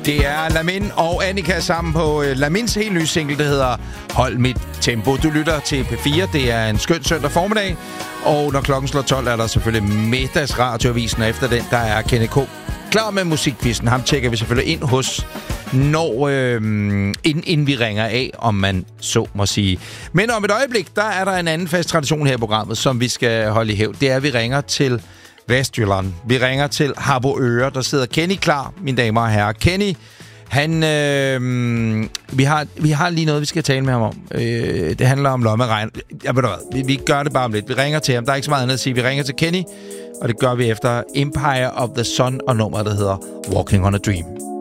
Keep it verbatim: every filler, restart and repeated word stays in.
Det er Lamin og Annika sammen på Lamins helt nye single, der hedder Hold mit tempo. Du lytter til P fire. Det er en skøn søndag formiddag. Og når klokken slår tolv, er der selvfølgelig middagsradioavisen. Og efter den, der er Kenny K. klar med musikquizzen. Ham tjekker vi selvfølgelig ind hos, når, øh, inden, inden vi ringer af, om man så må sige. Men om et øjeblik, der er der en anden fast tradition her i programmet, som vi skal holde i hævd. Det er, at vi ringer til Vestjylland. Vi ringer til Harboøre. Der sidder Kenny klar, mine damer og herrer. Kenny, han, øh, vi, har, vi har lige noget, vi skal tale med ham om. Øh, det handler om lommeregn. Jeg ved du hvad, vi, vi gør det bare om lidt. Vi ringer til ham. Der er ikke så meget andet at sige. Vi ringer til Kenny, og det gør vi efter Empire of the Sun og nummeret, der hedder Walking on a Dream.